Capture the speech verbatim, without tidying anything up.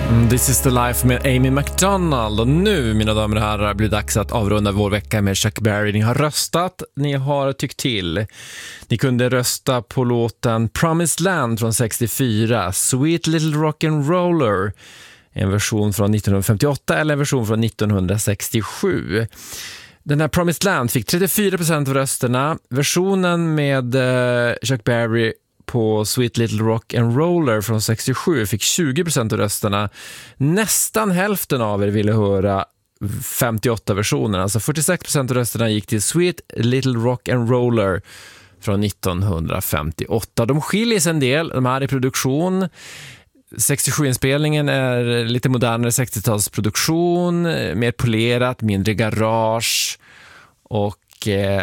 This is the life med Amy McDonald. Och nu, mina damer och herrar, blir det dags att avrunda vår vecka med Chuck Berry. Ni har röstat, ni har tyckt till. Ni kunde rösta på låten Promised Land från sextiofyra, Sweet Little Rock'n'Roller, en version från nittonhundrafemtioåtta eller en version från nittonhundrasextiosju. Den här Promised Land fick trettiofyra procent av rösterna. Versionen med uh, Chuck Berry på Sweet Little Rock'n'Roller från sextiosju fick tjugo procent av rösterna. Nästan hälften av er ville höra femtioåtta versioner. Alltså fyrtiosex procent av rösterna gick till Sweet Little Rock'n'Roller från nittonhundrafemtioåtta. De skiljer sig en del, de här i produktion. sextiosju-inspelningen är lite modernare sextiotalsproduktion, mer polerat, mindre garage och eh,